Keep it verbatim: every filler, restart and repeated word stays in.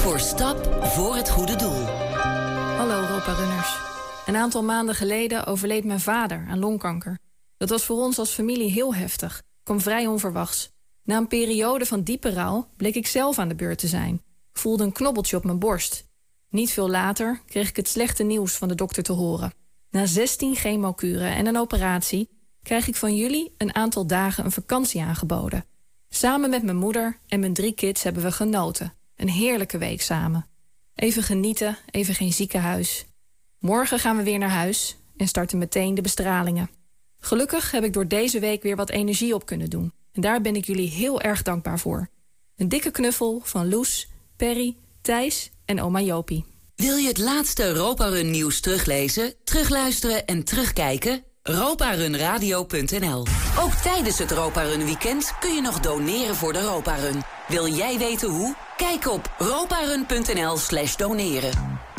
voor stap voor het goede doel. Hallo Europa-runners. Een aantal maanden geleden overleed mijn vader aan longkanker. Dat was voor ons als familie heel heftig. Kwam vrij onverwachts. Na een periode van diepe rouw bleek ik zelf aan de beurt te zijn. Ik voelde een knobbeltje op mijn borst. Niet veel later kreeg ik het slechte nieuws van de dokter te horen. Na zestien chemokuren en een operatie krijg ik van jullie een aantal dagen een vakantie aangeboden. Samen met mijn moeder en mijn drie kids hebben we genoten. Een heerlijke week samen. Even genieten, even geen ziekenhuis. Morgen gaan we weer naar huis en starten meteen de bestralingen. Gelukkig heb ik door deze week weer wat energie op kunnen doen. En daar ben ik jullie heel erg dankbaar voor. Een dikke knuffel van Loes, Perry, Thijs en oma Jopie. Wil je het laatste Europa-Run nieuws teruglezen, terugluisteren en terugkijken? Europarunradio punt n l. Ook tijdens het Europa-Run weekend kun je nog doneren voor de Europa-Run. Wil jij weten hoe? Kijk op europarun punt n l slash doneren.